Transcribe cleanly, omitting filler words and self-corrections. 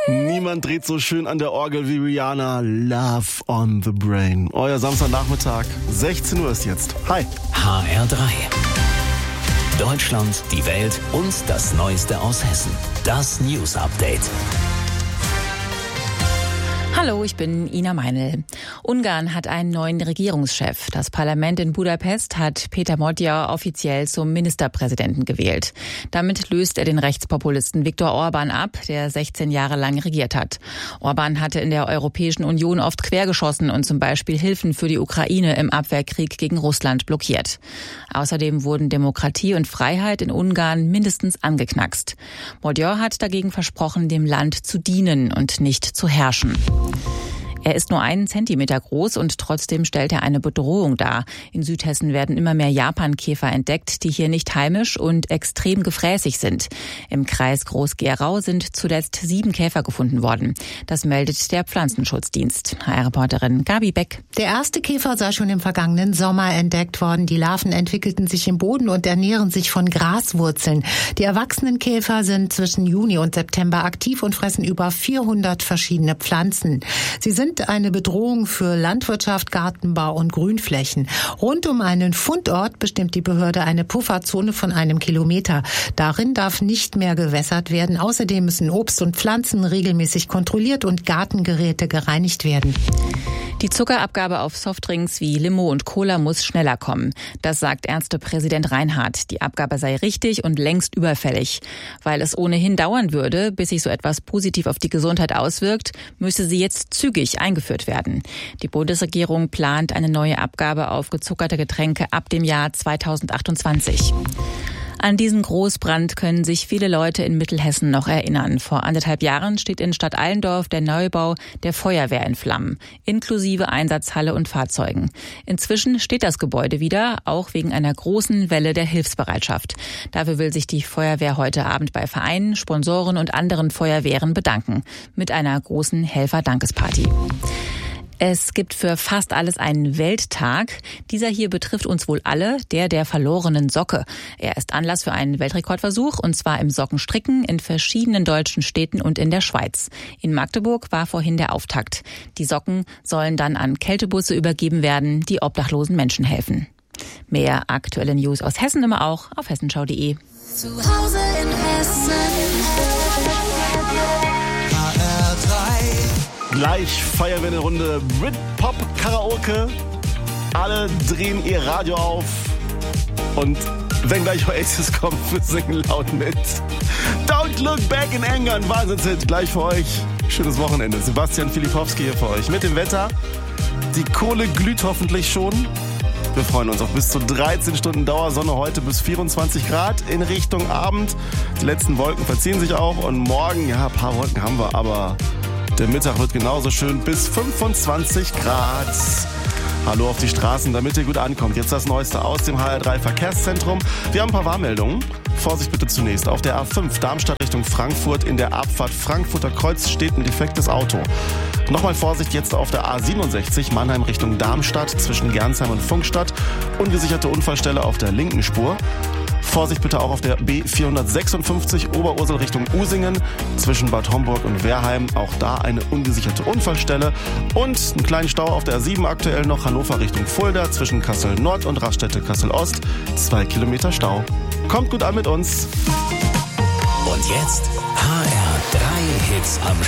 Niemand dreht so schön an der Orgel wie Rihanna. Love on the Brain. Euer Samstagnachmittag. 16 Uhr ist jetzt. Hi. HR3. Deutschland, die Welt und das Neueste aus Hessen. Das News Update. Hallo, ich bin Ina Meinl. Ungarn hat einen neuen Regierungschef. Das Parlament in Budapest hat Péter Magyar offiziell zum Ministerpräsidenten gewählt. Damit löst er den Rechtspopulisten Viktor Orbán ab, der 16 Jahre lang regiert hat. Orbán hatte in der Europäischen Union oft quergeschossen und zum Beispiel Hilfen für die Ukraine im Abwehrkrieg gegen Russland blockiert. Außerdem wurden Demokratie und Freiheit in Ungarn mindestens angeknackst. Magyar hat dagegen versprochen, dem Land zu dienen und nicht zu herrschen. Er ist nur 1 Zentimeter groß und trotzdem stellt er eine Bedrohung dar. In Südhessen werden immer mehr Japankäfer entdeckt, die hier nicht heimisch und extrem gefräßig sind. Im Kreis Groß-Gerau sind zuletzt 7 Käfer gefunden worden. Das meldet der Pflanzenschutzdienst. HR-Reporterin Gabi Beck. Der erste Käfer sei schon im vergangenen Sommer entdeckt worden. Die Larven entwickelten sich im Boden und ernähren sich von Graswurzeln. Die erwachsenen Käfer sind zwischen Juni und September aktiv und fressen über 400 verschiedene Pflanzen. Sie sind eine Bedrohung für Landwirtschaft, Gartenbau und Grünflächen. Rund um einen Fundort bestimmt die Behörde eine Pufferzone von 1 Kilometer. Darin darf nicht mehr gewässert werden. Außerdem müssen Obst und Pflanzen regelmäßig kontrolliert und Gartengeräte gereinigt werden. Die Zuckerabgabe auf Softdrinks wie Limo und Cola muss schneller kommen. Das sagt Ärztepräsident Reinhardt. Die Abgabe sei richtig und längst überfällig. Weil es ohnehin dauern würde, bis sich so etwas positiv auf die Gesundheit auswirkt, müsse sie jetzt zügig eingeführt werden. Die Bundesregierung plant eine neue Abgabe auf gezuckerte Getränke ab dem Jahr 2028. An diesen Großbrand können sich viele Leute in Mittelhessen noch erinnern. Vor 1,5 Jahren steht in Stadt Allendorf der Neubau der Feuerwehr in Flammen, inklusive Einsatzhalle und Fahrzeugen. Inzwischen steht das Gebäude wieder, auch wegen einer großen Welle der Hilfsbereitschaft. Dafür will sich die Feuerwehr heute Abend bei Vereinen, Sponsoren und anderen Feuerwehren bedanken. Mit einer großen Helfer-Dankesparty. Es gibt für fast alles einen Welttag. Dieser hier betrifft uns wohl alle, der verlorenen Socke. Er ist Anlass für einen Weltrekordversuch, und zwar im Sockenstricken in verschiedenen deutschen Städten und in der Schweiz. In Magdeburg war vorhin der Auftakt. Die Socken sollen dann an Kältebusse übergeben werden, die obdachlosen Menschen helfen. Mehr aktuelle News aus Hessen immer auch auf hessenschau.de. Zu Hause in Hessen. Gleich feiern wir eine Runde Britpop-Karaoke. Alle drehen ihr Radio auf. Und wenn gleich Oasis kommt, wir singen laut mit. Don't Look Back in Anger, ein Wahnsinnshit. Gleich für euch. Schönes Wochenende. Sebastian Filipowski hier für euch. Mit dem Wetter. Die Kohle glüht hoffentlich schon. Wir freuen uns auf bis zu 13 Stunden Dauersonne. Heute bis 24 Grad in Richtung Abend. Die letzten Wolken verziehen sich auch. Und morgen, ja, ein paar Wolken haben wir, aber der Mittag wird genauso schön bis 25 Grad. Hallo auf die Straßen, damit ihr gut ankommt. Jetzt das Neueste aus dem HR3 Verkehrszentrum. Wir haben ein paar Warnmeldungen. Vorsicht bitte zunächst. Auf der A5 Darmstadt Richtung Frankfurt in der Abfahrt Frankfurter Kreuz steht ein defektes Auto. Nochmal Vorsicht jetzt auf der A67 Mannheim Richtung Darmstadt zwischen Gernsheim und Funkstadt. Ungesicherte Unfallstelle auf der linken Spur. Vorsicht bitte auch auf der B456 Oberursel Richtung Usingen zwischen Bad Homburg und Wehrheim. Auch da eine ungesicherte Unfallstelle. Und einen kleinen Stau auf der A7 aktuell noch Hannover Richtung Fulda zwischen Kassel Nord und Raststätte Kassel Ost. 2 Kilometer Stau. Kommt gut an mit uns. Und jetzt HR3 Hits am